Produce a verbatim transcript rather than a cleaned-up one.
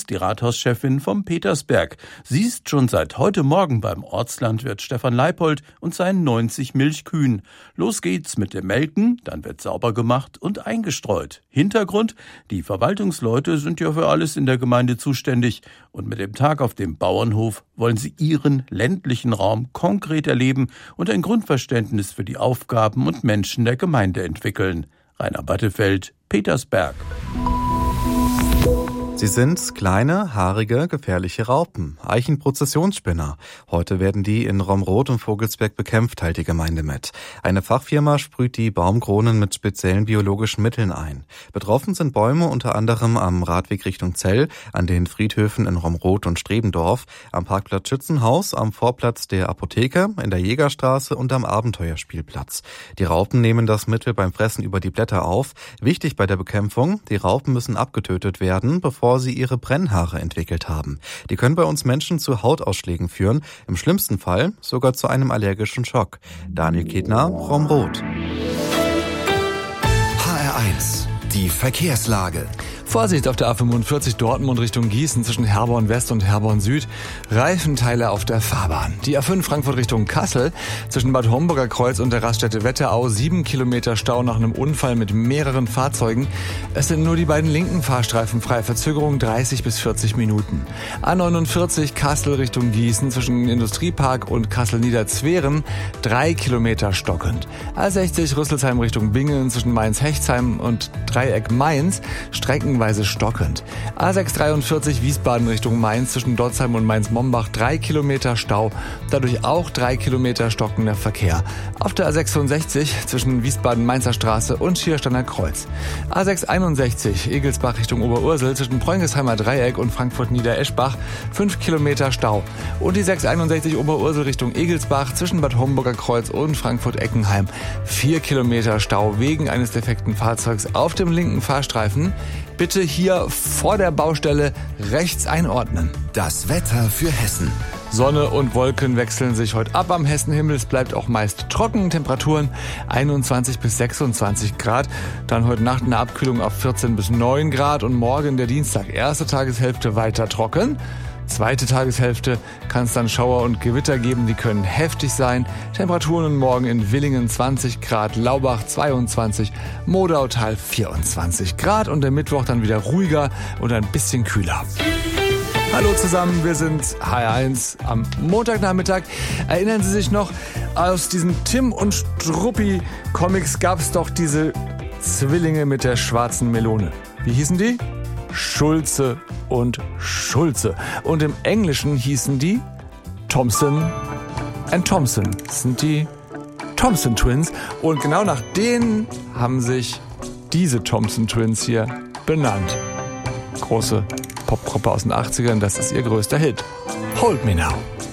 Klaus, die Rathauschefin vom Petersberg. Sie ist schon seit heute Morgen beim Ortslandwirt Stefan Leipold und seinen neunzig Milchkühen. Los geht's mit dem Melken, dann wird sauber gemacht und eingestreut. Hintergrund: Die Verwaltungsleute sind ja für alles in der Gemeinde zuständig. Und mit dem Tag auf dem Bauernhof wollen sie ihren ländlichen Raum konkret erleben und ein Grundverständnis für die Aufgaben und Menschen der Gemeinde entwickeln. Rainer Battefeld, Petersberg. Sie sind kleine, haarige, gefährliche Raupen, Eichenprozessionsspinner. Heute werden die in Romrod und Vogelsberg bekämpft, teilt die Gemeinde mit. Eine Fachfirma sprüht die Baumkronen mit speziellen biologischen Mitteln ein. Betroffen sind Bäume unter anderem am Radweg Richtung Zell, an den Friedhöfen in Romrod und Strebendorf, am Parkplatz Schützenhaus, am Vorplatz der Apotheke, in der Jägerstraße und am Abenteuerspielplatz. Die Raupen nehmen das Mittel beim Fressen über die Blätter auf. Wichtig bei der Bekämpfung: Die Raupen müssen abgetötet werden, bevor sie ihre Brennhaare entwickelt haben. Die können bei uns Menschen zu Hautausschlägen führen, im schlimmsten Fall sogar zu einem allergischen Schock. Daniel Ketner, Romrod. H R eins, die Verkehrslage. Vorsicht auf der A fünfundvierzig Dortmund Richtung Gießen zwischen Herborn West und Herborn Süd. Reifenteile auf der Fahrbahn. Die A fünf Frankfurt Richtung Kassel zwischen Bad Homburger Kreuz und der Raststätte Wetterau. Sieben Kilometer Stau nach einem Unfall mit mehreren Fahrzeugen. Es sind nur die beiden linken Fahrstreifen frei. Verzögerung dreißig bis vierzig Minuten. A neunundvierzig Kassel Richtung Gießen zwischen Industriepark und Kassel-Niederzweren. Drei Kilometer stockend. A sechzig Rüsselsheim Richtung Bingen zwischen Mainz-Hechtsheim und Dreieck Mainz. Streckenweise stockend. A sechshundertdreiundvierzig Wiesbaden Richtung Mainz zwischen Dotzheim und Mainz-Mombach. Drei Kilometer Stau. Dadurch auch drei Kilometer stockender Verkehr. Auf der A sechsundsechzig zwischen Wiesbaden-Mainzer Straße und Schiersteiner Kreuz. A sechshunderteinundsechzig Egelsbach Richtung Oberursel zwischen Preungesheimer Dreieck und Frankfurt-Niedereschbach. Fünf Kilometer Stau. Und die sechshunderteinundsechzig Oberursel Richtung Egelsbach zwischen Bad Homburger Kreuz und Frankfurt-Eckenheim. Vier Kilometer Stau wegen eines defekten Fahrzeugs auf dem linken Fahrstreifen. Bitte hier vor der Baustelle rechts einordnen. Das Wetter für Hessen. Sonne und Wolken wechseln sich heute ab am Hessenhimmel. Es bleibt auch meist trocken. Temperaturen einundzwanzig bis sechsundzwanzig Grad. Dann heute Nacht eine Abkühlung auf vierzehn bis neun Grad. Und morgen der Dienstag, erste Tageshälfte, weiter trocken. Zweite Tageshälfte kann es dann Schauer und Gewitter geben, die können heftig sein. Temperaturen morgen in Villingen zwanzig Grad, Laubach zweiundzwanzig, Modautal vierundzwanzig Grad und der Mittwoch dann wieder ruhiger und ein bisschen kühler. Hallo zusammen, wir sind H R eins am Montagnachmittag. Erinnern Sie sich noch, aus diesen Tim und Struppi Comics gab es doch diese Zwillinge mit der schwarzen Melone. Wie hießen die? Schulze und Schulze. Und im Englischen hießen die Thompson and Thompson. Das sind die Thompson Twins. Und genau nach denen haben sich diese Thompson Twins hier benannt. Große Popgruppe aus den achtzigern, das ist ihr größter Hit. Hold Me Now.